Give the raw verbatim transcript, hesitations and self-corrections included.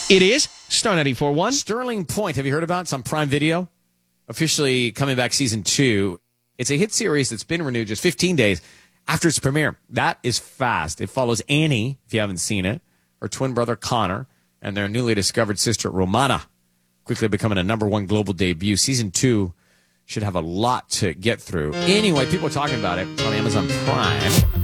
It is Star ninety-four point one. Sterling Point. Have you heard about it? It's on Prime Video. Officially coming back season two. It's a hit series that's been renewed just fifteen days after its premiere. That is fast. It follows Annie, if you haven't seen it, her twin brother Connor, and their newly discovered sister Romana, quickly becoming a number one global debut. Season two should have a lot to get through. Anyway, people are talking about it. It's on Amazon Prime.